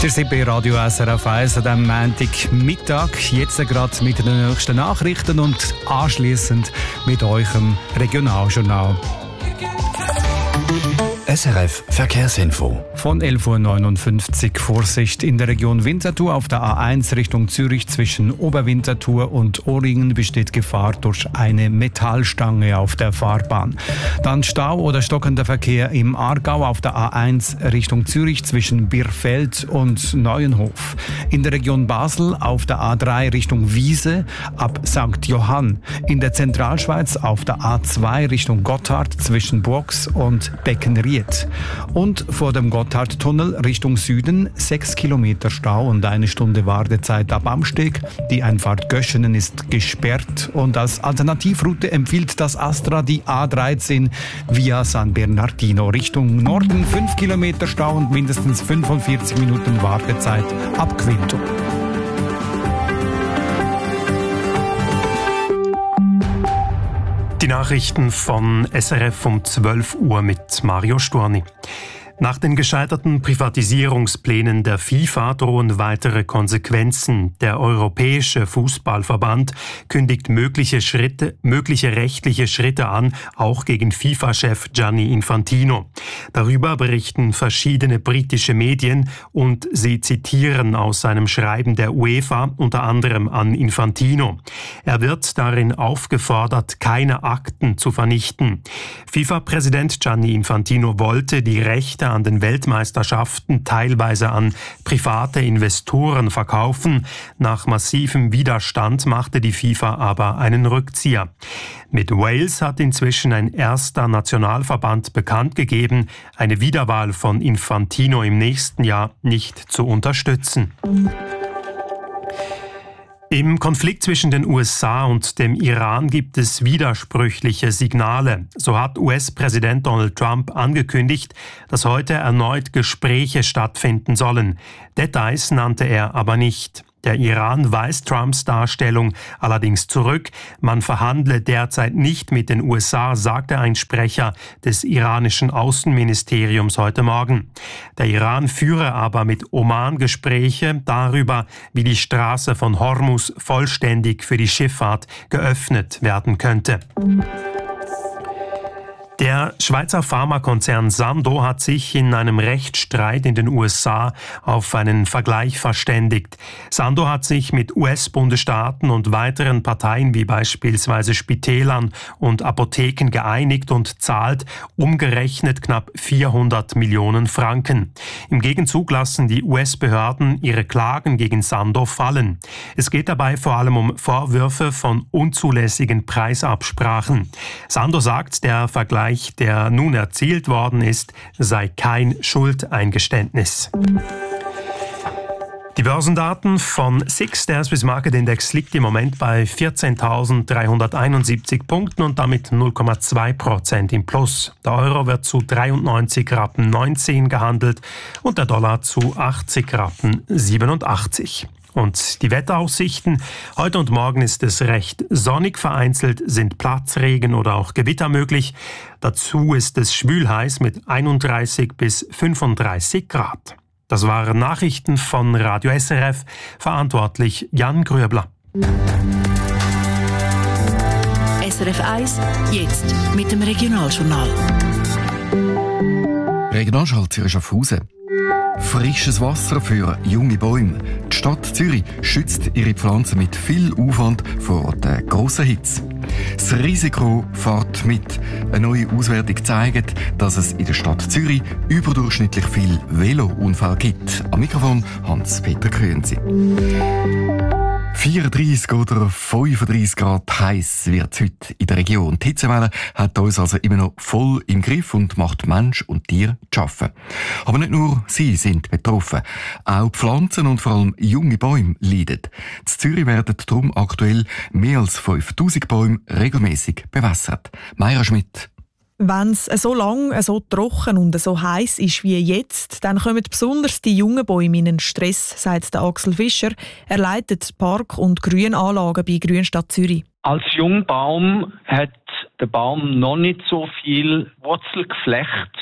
Ihr seid bei Radio SRF 1 an diesem Montagmittag. Jetzt gerade mit den nächsten Nachrichten und anschliessend mit eurem Regionaljournal. SRF Verkehrsinfo. Von 11.59 Uhr Vorsicht in der Region Winterthur. Auf der A1 Richtung Zürich zwischen Oberwinterthur und Ohringen besteht Gefahr durch eine Metallstange auf der Fahrbahn. Dann Stau oder stockender Verkehr im Aargau auf der A1 Richtung Zürich zwischen Birfeld und Neuenhof. In der Region Basel auf der A3 Richtung Wiese ab St. Johann. In der Zentralschweiz auf der A2 Richtung Gotthard zwischen Burgs und Beckenried. Und vor dem Gotthardtunnel Richtung Süden 6 Kilometer Stau und 1 Stunde Wartezeit ab Amsteg. Die Einfahrt Göschenen ist gesperrt und als Alternativroute empfiehlt das Astra die A13 via San Bernardino Richtung Norden. 5 Kilometer Stau und mindestens 45 Minuten Wartezeit ab Quinto. Die Nachrichten von SRF um 12 Uhr mit Mario Storni. Nach den gescheiterten Privatisierungsplänen der FIFA drohen weitere Konsequenzen. Der Europäische Fußballverband kündigt mögliche rechtliche Schritte an, auch gegen FIFA-Chef Gianni Infantino. Darüber berichten verschiedene britische Medien und sie zitieren aus seinem Schreiben der UEFA unter anderem an Infantino. Er wird darin aufgefordert, keine Akten zu vernichten. FIFA-Präsident Gianni Infantino wollte die Rechte an den Weltmeisterschaften teilweise an private Investoren verkaufen. Nach massivem Widerstand machte die FIFA aber einen Rückzieher. Mit Wales hat inzwischen ein erster Nationalverband bekannt gegeben, eine Wiederwahl von Infantino im nächsten Jahr nicht zu unterstützen. Im Konflikt zwischen den USA und dem Iran gibt es widersprüchliche Signale. So hat US-Präsident Donald Trump angekündigt, dass heute erneut Gespräche stattfinden sollen. Details nannte er aber nicht. Der Iran weist Trumps Darstellung allerdings zurück. Man verhandle derzeit nicht mit den USA, sagte ein Sprecher des iranischen Außenministeriums heute Morgen. Der Iran führe aber mit Oman Gespräche darüber, wie die Straße von Hormuz vollständig für die Schifffahrt geöffnet werden könnte. Der Schweizer Pharmakonzern Sandoz hat sich in einem Rechtsstreit in den USA auf einen Vergleich verständigt. Sandoz hat sich mit US-Bundesstaaten und weiteren Parteien wie beispielsweise Spitälern und Apotheken geeinigt und zahlt umgerechnet knapp 400 Millionen Franken. Im Gegenzug lassen die US-Behörden ihre Klagen gegen Sandoz fallen. Es geht dabei vor allem um Vorwürfe von unzulässigen Preisabsprachen. Sandoz sagt, der Vergleich, der nun erzielt worden ist, sei kein Schuldeingeständnis. Die Börsendaten von SIX, der Swiss Market Index, liegt im Moment bei 14.371 Punkten und damit 0,2% im Plus. Der Euro wird zu 93,19 Rappen gehandelt und der Dollar zu 80,87 Rappen. Und die Wetteraussichten: Heute und morgen ist es recht sonnig, vereinzelt sind Platzregen oder auch Gewitter möglich. Dazu ist es schwülheiß mit 31 bis 35 Grad. Das waren Nachrichten von Radio SRF, verantwortlich Jan Grübler. SRF 1, jetzt mit dem Regionaljournal. Regionalschalter Schaffhausen. Frisches Wasser für junge Bäume. Die Stadt Zürich schützt ihre Pflanzen mit viel Aufwand vor der grossen Hitze. Das Risiko fährt mit. Eine neue Auswertung zeigt, dass es in der Stadt Zürich überdurchschnittlich viel Velounfälle gibt. Am Mikrofon Hans-Peter Könzi. 34 oder 35 Grad heiß wird es heute in der Region. Die Hitzewelle hat uns also immer noch voll im Griff und macht Mensch und Tier zu arbeiten. Aber nicht nur sie sind betroffen. Auch Pflanzen und vor allem junge Bäume leiden. In Zürich werden darum aktuell mehr als 5000 Bäume regelmäßig bewässert. Mayra Schmidt. Wenn es so lang, so trocken und so heiß ist wie jetzt, dann kommen besonders die jungen Bäume in einen Stress, sagt der Axel Fischer. Er leitet Park- und Grünanlagen bei Grünstadt Zürich. Als Jungbaum hat der Baum noch nicht so viel Wurzelgeflecht,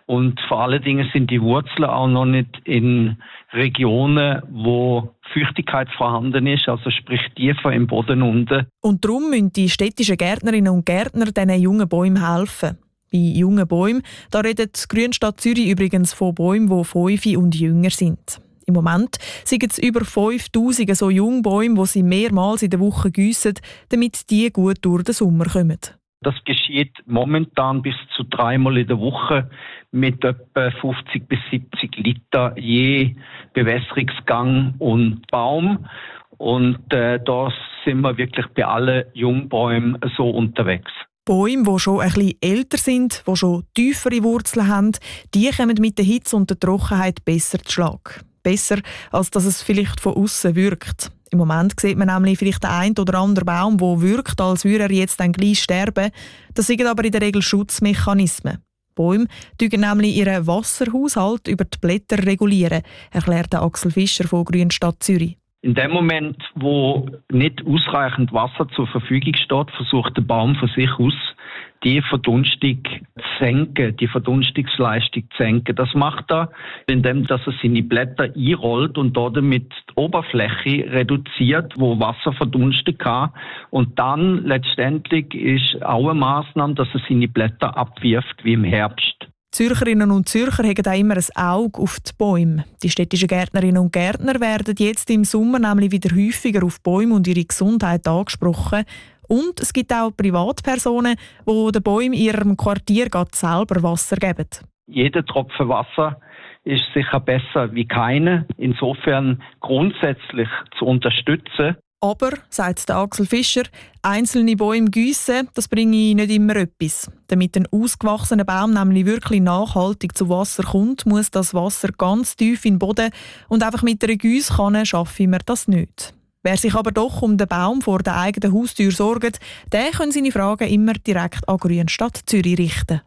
Und vor allen Dingen sind die Wurzeln auch noch nicht in Regionen, wo Feuchtigkeit vorhanden ist, also sprich tiefer im Boden unten. Und darum müssen die städtischen Gärtnerinnen und Gärtner diesen jungen Bäumen helfen. Bei jungen Bäumen, da redet die Grünstadt Zürich übrigens von Bäumen, die 5 und jünger sind. Im Moment sind es über 5000 so Jungbäume, die sie mehrmals in der Woche giessen, damit die gut durch den Sommer kommen. Das geschieht momentan bis zu 3-mal in der Woche mit etwa 50 bis 70 Liter je Bewässerungsgang und Baum. Und da sind wir wirklich bei allen Jungbäumen so unterwegs. Bäume, die schon ein bisschen älter sind, die schon tiefere Wurzeln haben, die kommen mit der Hitze und der Trockenheit besser zu Schlag. Besser, als dass es vielleicht von außen wirkt. Im Moment sieht man nämlich vielleicht den einen oder anderen Baum, der wirkt, als würde er jetzt dann gleich sterben. Das sind aber in der Regel Schutzmechanismen. Bäume regulieren nämlich ihren Wasserhaushalt über die Blätter regulieren, erklärt Axel Fischer von Grünstadt Zürich. In dem Moment, wo nicht ausreichend Wasser zur Verfügung steht, versucht der Baum von sich aus, die Verdunstung zu senken, die Verdunstungsleistung zu senken. Das macht er, indem er seine Blätter einrollt und damit die Oberfläche reduziert, wo Wasser verdunsten kann. Und dann letztendlich ist auch eine Massnahme, dass er seine Blätter abwirft wie im Herbst. Zürcherinnen und Zürcher haben auch immer ein Auge auf die Bäume. Die städtischen Gärtnerinnen und Gärtner werden jetzt im Sommer nämlich wieder häufiger auf Bäume und ihre Gesundheit angesprochen. Und es gibt auch Privatpersonen, die den Bäumen in ihrem Quartier selber Wasser geben. Jeder Tropfen Wasser ist sicher besser wie keine. Insofern grundsätzlich zu unterstützen. Aber, sagt der Axel Fischer, einzelne Bäume giessen, das bringe nicht immer etwas. Damit ein ausgewachsener Baum nämlich wirklich nachhaltig zu Wasser kommt, muss das Wasser ganz tief in den Boden und einfach mit einer Giesskanne schaffen wir das nicht. Wer sich aber doch um den Baum vor der eigenen Haustür sorgt, der kann seine Fragen immer direkt an Grünstadt Zürich richten.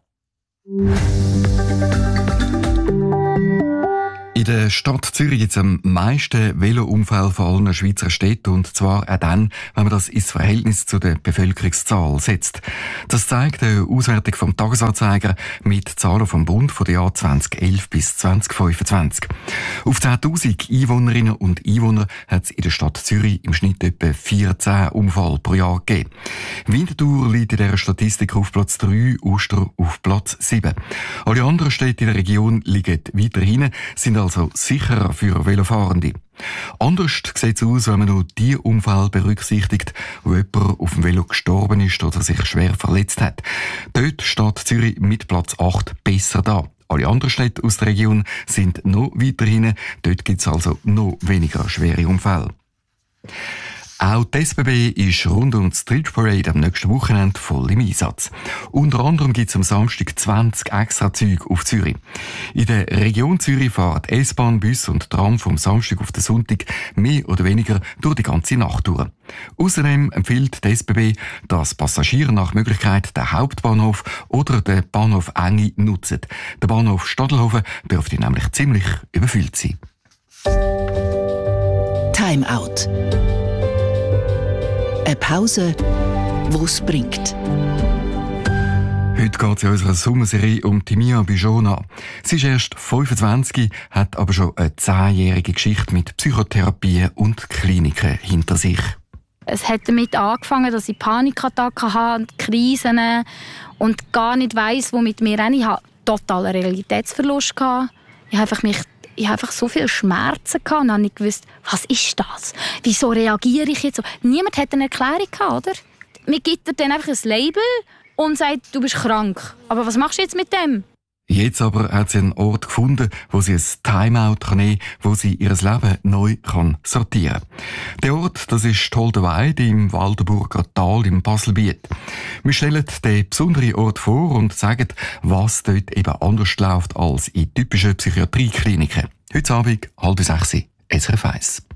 In der Stadt Zürich gibt es am meisten Velounfälle von allen Schweizer Städten, und zwar auch dann, wenn man das ins Verhältnis zu der Bevölkerungszahl setzt. Das zeigt eine Auswertung vom Tagesanzeiger mit Zahlen vom Bund von den Jahren 2011 bis 2025. Auf 10'000 Einwohnerinnen und Einwohner hat es in der Stadt Zürich im Schnitt etwa 14 Unfälle pro Jahr gegeben. Winterthur liegt in dieser Statistik auf Platz 3, Uster auf Platz 7. Alle anderen Städte in der Region liegen weiter hinten, sind also sicherer für Velofahrende. Anders sieht es aus, wenn man nur die Unfälle berücksichtigt, wo jemand auf dem Velo gestorben ist oder sich schwer verletzt hat. Dort steht Zürich mit Platz 8 besser da. Alle anderen Städte aus der Region sind noch weiter hinten. Dort gibt es also noch weniger schwere Unfälle. Auch die SBB ist rund um die Street Parade am nächsten Wochenende voll im Einsatz. Unter anderem gibt es am Samstag 20 Extrazüge auf Zürich. In der Region Zürich fahren S-Bahn, Bus und Tram vom Samstag auf den Sonntag mehr oder weniger durch die ganze Nacht durch. Außerdem empfiehlt die SBB, dass Passagiere nach Möglichkeit den Hauptbahnhof oder den Bahnhof Enge nutzen. Der Bahnhof Stadelhofen dürfte nämlich ziemlich überfüllt sein. Time Out. Eine Pause, die es bringt. Heute geht es in unserer Sommerserie um Timia Bijona. Sie ist erst 25, hat aber schon eine 10-jährige Geschichte mit Psychotherapie und Kliniken hinter sich. Es hat damit angefangen, dass ich Panikattacken hatte, Krisen und gar nicht weiss, wo mit mir hin. Ich hatte totalen Realitätsverlust. Ich habe einfach so viele Schmerzen gehabt und habe nicht gewusst, was ist das? Wieso reagiere ich jetzt so? Niemand hat eine Erklärung gehabt, oder? Mir gibt er dann einfach ein Label und sagt, du bist krank. Aber was machst du jetzt mit dem? Jetzt aber hat sie einen Ort gefunden, wo sie ein Timeout nehmen kann, wo sie ihr Leben neu sortieren kann. Der Ort, das ist Holdenweide im Waldenburger Tal im Baselbiet. Wir stellen den besonderen Ort vor und sagen, was dort eben anders läuft als in typischen Psychiatriekliniken. Heute Abend, 5:30, SRF 1.